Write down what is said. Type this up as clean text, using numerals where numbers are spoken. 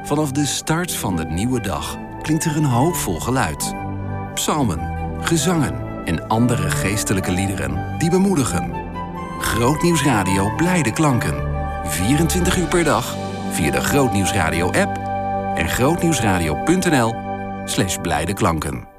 Vanaf de start van de nieuwe dag klinkt er een hoopvol geluid. Psalmen, gezangen en andere geestelijke liederen die bemoedigen. Grootnieuws Radio Blijde Klanken. 24 uur per dag via de Grootnieuws Radio app en grootnieuwsradio.nl/blijde klanken.